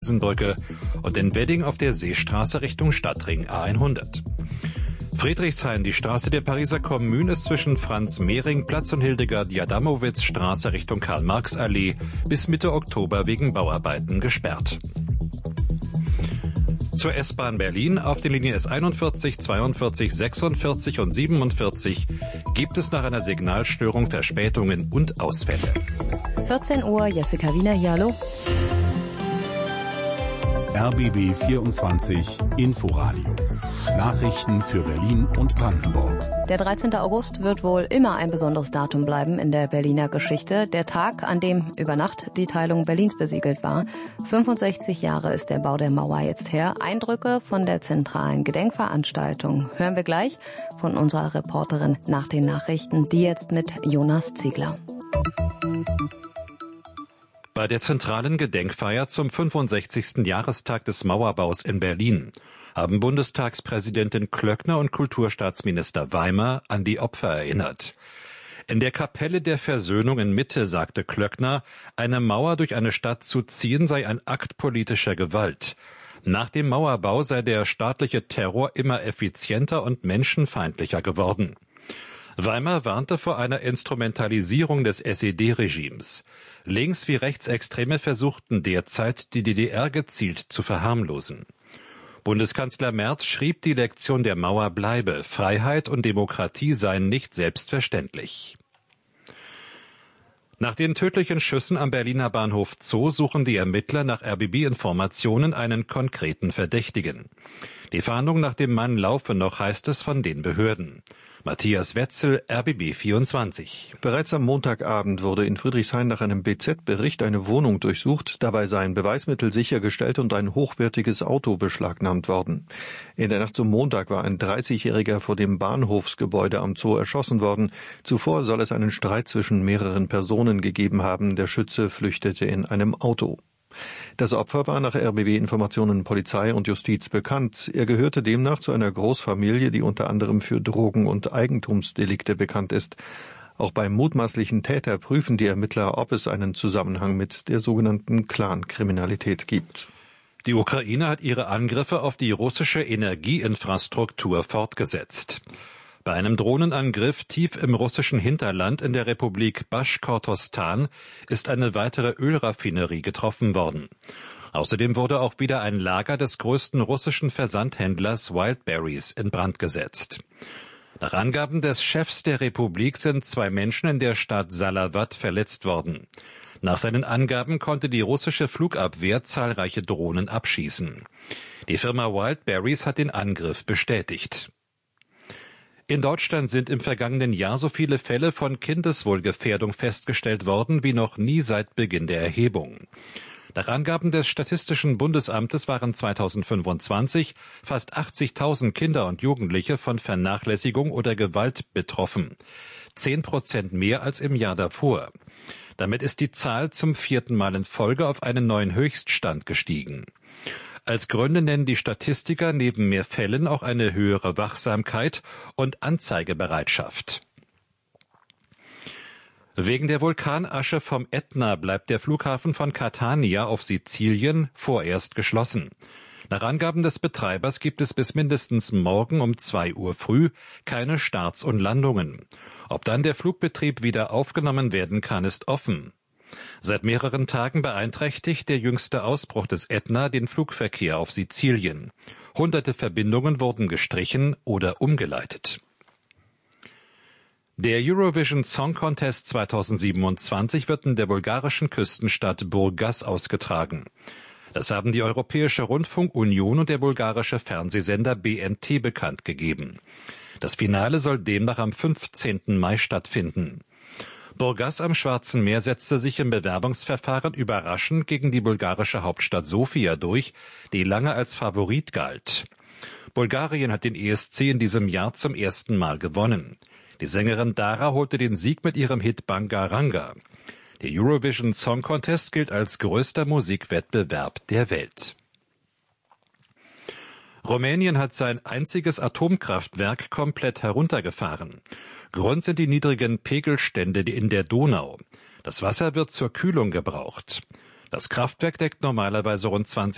Felsenbrücke und in Wedding auf der Seestraße Richtung Stadtring A100. Friedrichshain, die Straße der Pariser Kommune ist zwischen Franz-Mehring-Platz und Hildegard-Jadamowitz-Straße Richtung Karl-Marx-Allee bis Mitte Oktober wegen Bauarbeiten gesperrt. Zur S-Bahn Berlin auf den Linien S41, 42, 46 und 47 gibt es nach einer Signalstörung Verspätungen und Ausfälle. 14 Uhr, Jessica Wiener hier, hallo. RBB 24 Inforadio. Nachrichten für Berlin und Brandenburg. Der 13. August wird wohl immer ein besonderes Datum bleiben in der Berliner Geschichte. Der Tag, an dem über Nacht die Teilung Berlins besiegelt war. 65 Jahre ist der Bau der Mauer jetzt her. Eindrücke von der zentralen Gedenkveranstaltung hören wir gleich von unserer Reporterin nach den Nachrichten, die jetzt mit Jonas Ziegler. Bei der zentralen Gedenkfeier zum 65. Jahrestag des Mauerbaus in Berlin haben Bundestagspräsidentin Klöckner und Kulturstaatsminister Weimer an die Opfer erinnert. In der Kapelle der Versöhnung in Mitte sagte Klöckner, eine Mauer durch eine Stadt zu ziehen sei ein Akt politischer Gewalt. Nach dem Mauerbau sei der staatliche Terror immer effizienter und menschenfeindlicher geworden. Weimer warnte vor einer Instrumentalisierung des SED-Regimes. Links- wie Rechtsextreme versuchten derzeit, die DDR gezielt zu verharmlosen. Bundeskanzler Merz schrieb, die Lektion der Mauer bleibe. Freiheit und Demokratie seien nicht selbstverständlich. Nach den tödlichen Schüssen am Berliner Bahnhof Zoo suchen die Ermittler nach RBB-Informationen einen konkreten Verdächtigen. Die Fahndung nach dem Mann laufe noch, heißt es von den Behörden. Matthias Wetzel, RBB 24. Bereits am Montagabend wurde in Friedrichshain nach einem BZ-Bericht eine Wohnung durchsucht. Dabei seien Beweismittel sichergestellt und ein hochwertiges Auto beschlagnahmt worden. In der Nacht zum Montag war ein 30-Jähriger vor dem Bahnhofsgebäude am Zoo erschossen worden. Zuvor soll es einen Streit zwischen mehreren Personen gegeben haben. Der Schütze flüchtete in einem Auto. Das Opfer war nach RBB-Informationen Polizei und Justiz bekannt. Er gehörte demnach zu einer Großfamilie, die unter anderem für Drogen- und Eigentumsdelikte bekannt ist. Auch beim mutmaßlichen Täter prüfen die Ermittler, ob es einen Zusammenhang mit der sogenannten Clankriminalität gibt. Die Ukraine hat ihre Angriffe auf die russische Energieinfrastruktur fortgesetzt. Bei einem Drohnenangriff tief im russischen Hinterland in der Republik Baschkortostan ist eine weitere Ölraffinerie getroffen worden. Außerdem wurde auch wieder ein Lager des größten russischen Versandhändlers Wildberries in Brand gesetzt. Nach Angaben des Chefs der Republik sind 2 Menschen in der Stadt Salavat verletzt worden. Nach seinen Angaben konnte die russische Flugabwehr zahlreiche Drohnen abschießen. Die Firma Wildberries hat den Angriff bestätigt. In Deutschland sind im vergangenen Jahr so viele Fälle von Kindeswohlgefährdung festgestellt worden wie noch nie seit Beginn der Erhebung. Nach Angaben des Statistischen Bundesamtes waren 2025 fast 80.000 Kinder und Jugendliche von Vernachlässigung oder Gewalt betroffen. 10% mehr als im Jahr davor. Damit ist die Zahl zum 4. Mal in Folge auf einen neuen Höchststand gestiegen. Als Gründe nennen die Statistiker neben mehr Fällen auch eine höhere Wachsamkeit und Anzeigebereitschaft. Wegen der Vulkanasche vom Ätna bleibt der Flughafen von Catania auf Sizilien vorerst geschlossen. Nach Angaben des Betreibers gibt es bis mindestens morgen um 2 Uhr früh keine Starts und Landungen. Ob dann der Flugbetrieb wieder aufgenommen werden kann, ist offen. Seit mehreren Tagen beeinträchtigt der jüngste Ausbruch des Ätna den Flugverkehr auf Sizilien. Hunderte Verbindungen wurden gestrichen oder umgeleitet. Der Eurovision Song Contest 2027 wird in der bulgarischen Küstenstadt Burgas ausgetragen. Das haben die Europäische Rundfunkunion und der bulgarische Fernsehsender BNT bekannt gegeben. Das Finale soll demnach am 15. Mai stattfinden. Burgas am Schwarzen Meer setzte sich im Bewerbungsverfahren überraschend gegen die bulgarische Hauptstadt Sofia durch, die lange als Favorit galt. Bulgarien hat den ESC in diesem Jahr zum ersten Mal gewonnen. Die Sängerin Dara holte den Sieg mit ihrem Hit Bangaranga. Der Eurovision Song Contest gilt als größter Musikwettbewerb der Welt. Rumänien hat sein einziges Atomkraftwerk komplett heruntergefahren. Grund sind die niedrigen Pegelstände in der Donau. Das Wasser wird zur Kühlung gebraucht. Das Kraftwerk deckt normalerweise rund 20